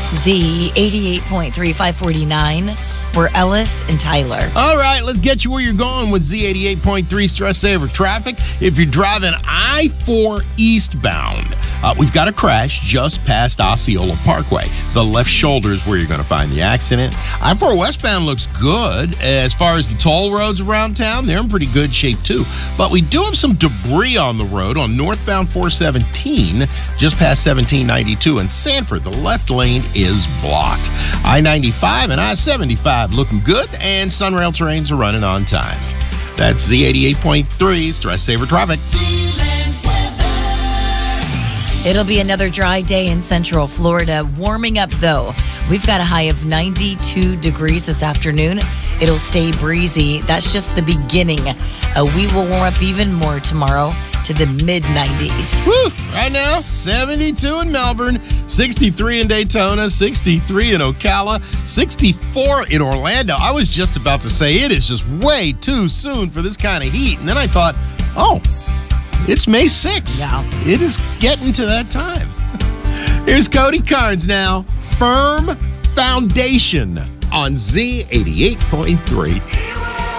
Z88.3, 549 for Ellis and Tyler. All right, let's get you where you're going with Z88.3 Stress Saver Traffic. If you're driving I-4 eastbound, we've got a crash just past Osceola Parkway. The left shoulder is where you're going to find the accident. I-4 westbound looks good. As far as the toll roads around town, they're in pretty good shape too. But we do have some debris on the road on northbound 417, just past 1792 in Sanford. The left lane is blocked. I-95 and I-75 looking good, and Sunrail trains are running on time. That's Z88.3 Stress Saver Traffic. It'll be another dry day in Central Florida. Warming up, though. We've got a high of 92 degrees this afternoon. It'll stay breezy. That's just the beginning. We will warm up even more tomorrow to the mid-90s. Woo! Right now, 72 in Melbourne, 63 in Daytona, 63 in Ocala, 64 in Orlando. I was just about to say it is just way too soon for this kind of heat. And then I thought, oh, it's May 6th. Yeah. It is getting to that time. Here's Cody Carnes now. Firm Foundation on Z88.3.